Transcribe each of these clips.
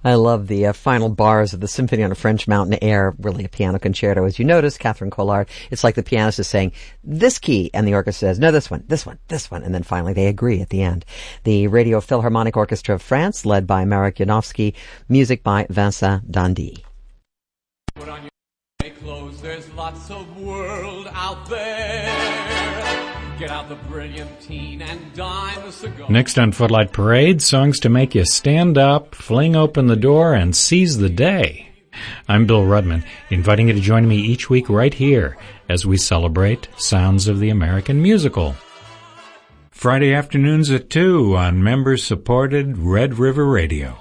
I love the final bars of the Symphony on a French Mountain Air, really a piano concerto. As you notice, Catherine Collard, it's like the pianist is saying, this key, and the orchestra says, no, this one, this one, this one, and then finally they agree at the end. The Radio Philharmonic Orchestra of France, led by Marek Janowski, music by Vincent Dandy. Put on your clothes, there's lots of world out there. Get out the brilliant teen and dine the cigar. Next on Footlight Parade, songs to make you stand up, fling open the door, and seize the day. I'm Bill Rudman, inviting you to join me each week right here as we celebrate Sounds of the American Musical. Friday afternoons at 2 on member-supported Red River Radio.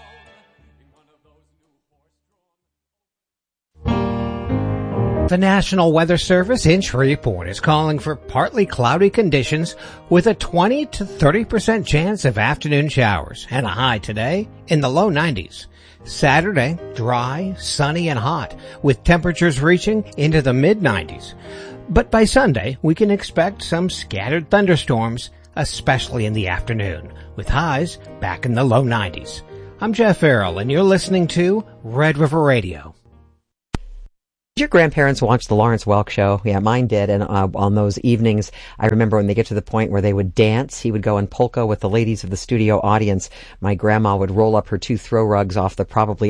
The National Weather Service in Shreveport is calling for partly cloudy conditions with a 20 to 30% chance of afternoon showers and a high today in the low 90s. Saturday, dry, sunny, and hot with temperatures reaching into the mid-90s. But by Sunday, we can expect some scattered thunderstorms, especially in the afternoon, with highs back in the low 90s. I'm Jeff Farrell, and you're listening to Red River Radio. Did your grandparents watch the Lawrence Welk show? Yeah, mine did. And on those evenings, I remember when they get to the point where they would dance, he would go and polka with the ladies of the studio audience. My grandma would roll up her 2 throw rugs off the probably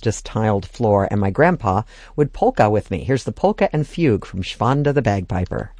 asbestos-tiled floor, and my grandpa would polka with me. Here's the polka and fugue from Schwanda the Bagpiper.